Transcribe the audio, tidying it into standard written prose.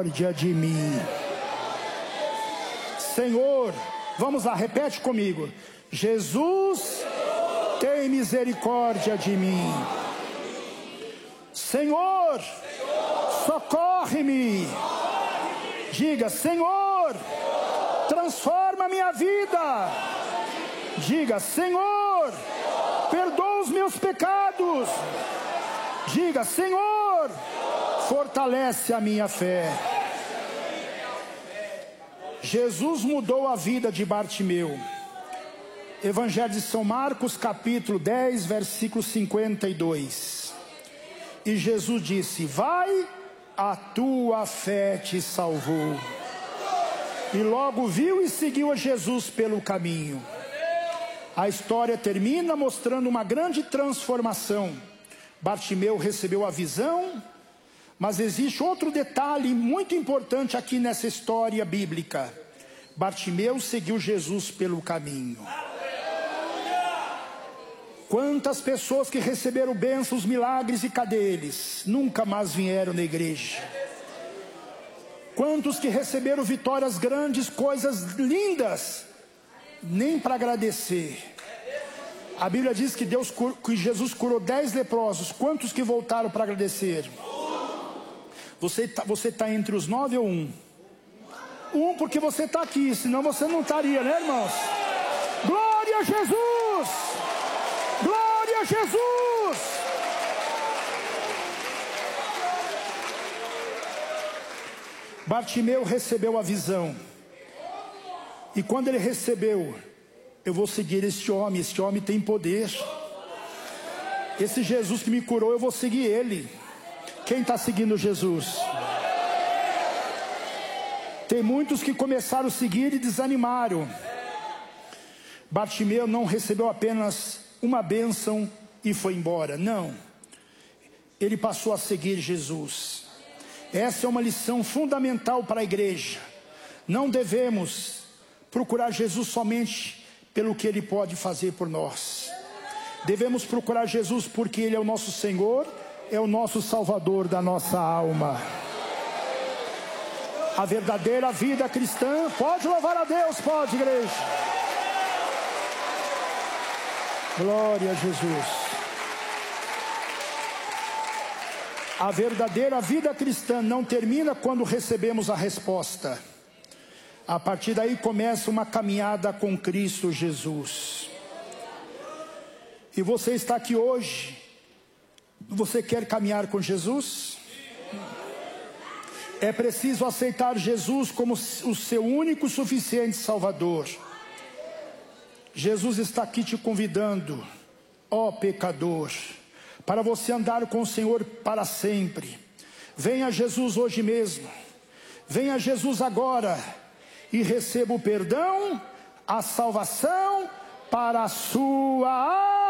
misericórdia de mim. Senhor, vamos lá, repete comigo. Jesus, tem misericórdia de mim. Senhor, socorre-me. Diga, Senhor, transforma minha vida. Diga, Senhor, perdoa os meus pecados. Diga, Senhor, fortalece a minha fé. Jesus mudou a vida de Bartimeu. Evangelho de São Marcos, capítulo 10, versículo 52. E Jesus disse: vai, a tua fé te salvou. E logo viu e seguiu a Jesus pelo caminho. A história termina mostrando uma grande transformação. Bartimeu recebeu a visão, mas existe outro detalhe muito importante aqui nessa história bíblica. Bartimeu seguiu Jesus pelo caminho. Quantas pessoas que receberam bênçãos, milagres, e cadê eles? Nunca mais vieram na igreja. Quantos que receberam vitórias grandes, coisas lindas, nem para agradecer. A Bíblia diz que que Jesus curou 10 leprosos. Quantos que voltaram para agradecer? Você está entre os 9 ou 1? 1 porque você está aqui, senão você não estaria, né, irmãos? Glória a Jesus! Glória a Jesus! Bartimeu recebeu a visão. E quando ele recebeu, eu vou seguir este homem tem poder. Esse Jesus que me curou, eu vou seguir ele. Quem está seguindo Jesus? Tem muitos que começaram a seguir e desanimaram. Bartimeu não recebeu apenas uma bênção e foi embora. Não. Ele passou a seguir Jesus. Essa é uma lição fundamental para a igreja. Não devemos procurar Jesus somente pelo que Ele pode fazer por nós. Devemos procurar Jesus porque Ele é o nosso Senhor, é o nosso Salvador da nossa alma. A verdadeira vida cristã, pode louvar a Deus, pode, igreja. Glória a Jesus. A verdadeira vida cristã não termina quando recebemos a resposta. A partir daí começa uma caminhada com Cristo Jesus. E você está aqui hoje. Você quer caminhar com Jesus? É preciso aceitar Jesus como o seu único e suficiente Salvador. Jesus está aqui te convidando, ó pecador, para você andar com o Senhor para sempre. Venha Jesus hoje mesmo. Venha Jesus agora e receba o perdão, a salvação para a sua alma.